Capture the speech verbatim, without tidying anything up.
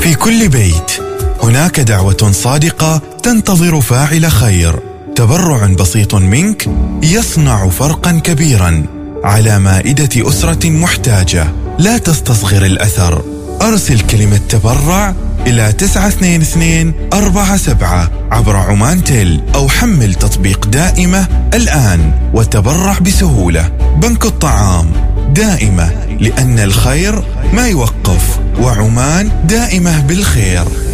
في كل بيت هناك دعوة صادقة تنتظر فاعل خير. تبرع بسيط منك يصنع فرقا كبيرا على مائدة أسرة محتاجة. لا تستصغر الأثر. أرسل كلمة تبرع إلى تسعة اثنين اثنين أربعة سبعة عبر عمان تل، أو حمل تطبيق دائمة الآن وتبرع بسهولة. بنك الطعام، دائمة، لأن الخير ما يوقف، وعمان دائمة بالخير.